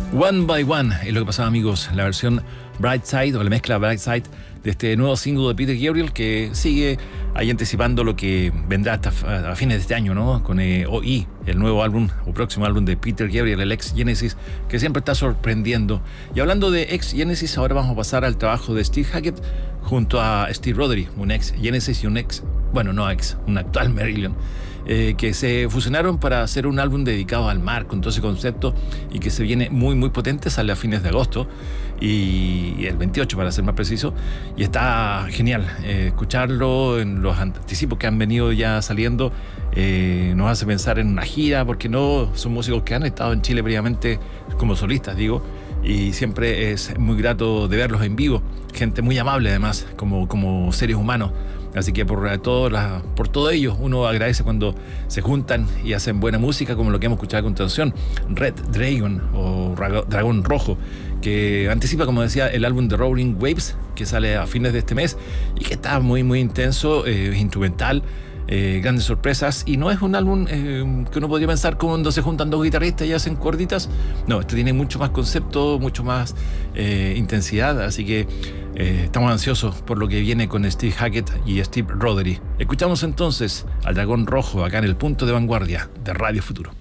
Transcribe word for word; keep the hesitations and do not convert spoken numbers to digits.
One by One es lo que pasaba, amigos, la versión Bright Side o la mezcla Bright Side de este nuevo single de Peter Gabriel, que sigue ahí anticipando lo que vendrá hasta a fines de este año, ¿no? Con eh, O I, el nuevo álbum o próximo álbum de Peter Gabriel, el ex Genesis, que siempre está sorprendiendo. Y hablando de ex Genesis, ahora vamos a pasar al trabajo de Steve Hackett junto a Steve Rothery, un ex Genesis y un ex, bueno, no ex, un actual Marillion, eh, que se fusionaron para hacer un álbum dedicado al mar, con todo ese concepto, y que se viene muy muy potente, sale a fines de agosto y el veintiocho para ser más preciso, y está genial eh, escucharlo en los anticipos que han venido ya saliendo. Eh, nos hace pensar en una gira, porque no son músicos que han estado en Chile previamente como solistas, digo, y siempre es muy grato de verlos en vivo, gente muy amable además, como, como seres humanos. Así que por todo, la, por todo ello uno agradece cuando se juntan y hacen buena música, como lo que hemos escuchado a continuación, Red Dragon o Dragón Rojo, que anticipa, como decía, el álbum de Roaring Waves, que sale a fines de este mes y que está muy muy intenso, eh, instrumental, eh, grandes sorpresas, y no es un álbum eh, que uno podría pensar cuando se juntan dos guitarristas y hacen cuerditas. No, este tiene mucho más concepto, mucho más eh, intensidad, así que eh, estamos ansiosos por lo que viene con Steve Hackett y Steve Rothery. Escuchamos entonces al Dragón Rojo acá en el punto de vanguardia de Radio Futuro.